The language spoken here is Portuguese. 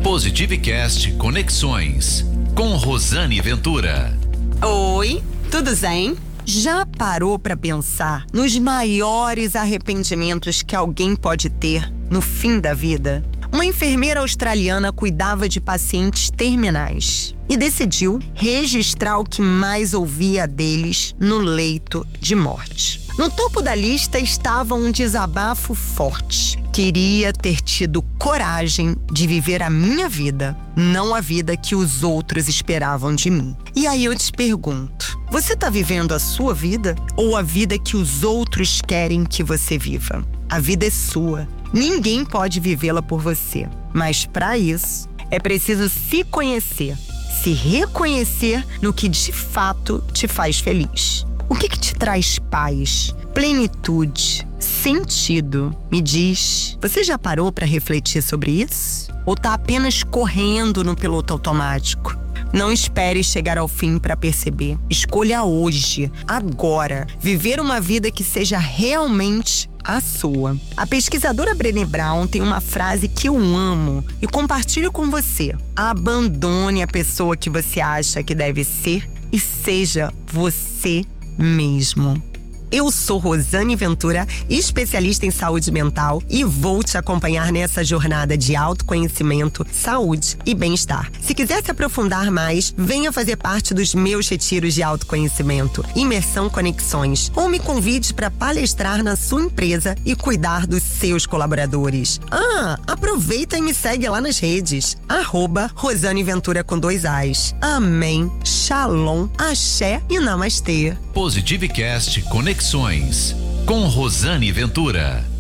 Positivecast Conexões, com Rosane Ventura. Oi, tudo zen? Já parou para pensar nos maiores arrependimentos que alguém pode ter no fim da vida? Uma enfermeira australiana cuidava de pacientes terminais e decidiu registrar o que mais ouvia deles no leito de morte. No topo da lista estava um desabafo forte. Queria ter tido coragem de viver a minha vida, não a vida que os outros esperavam de mim. E aí eu te pergunto, você está vivendo a sua vida ou a vida que os outros querem que você viva? A vida é sua. Ninguém pode vivê-la por você. Mas para isso, é preciso se conhecer, se reconhecer no que de fato te faz feliz. O que te traz paz, plenitude, sentido? Me diz, você já parou para refletir sobre isso? Ou tá apenas correndo no piloto automático? Não espere chegar ao fim para perceber. Escolha hoje, agora, viver uma vida que seja realmente a sua. A pesquisadora Brené Brown tem uma frase que eu amo e compartilho com você. Abandone a pessoa que você acha que deve ser e seja você mesmo. Eu sou Rosane Ventura, especialista em saúde mental, e vou te acompanhar nessa jornada de autoconhecimento, saúde e bem-estar. Se quiser se aprofundar mais, venha fazer parte dos meus retiros de autoconhecimento, Imersão Conexões, ou me convide para palestrar na sua empresa e cuidar dos seus colaboradores. Aproveita e me segue lá nas redes, @Rosane Ventura com 2 As. Amém, Shalom, Axé e Namastê. Positivecast Conexões, com Rosane Ventura.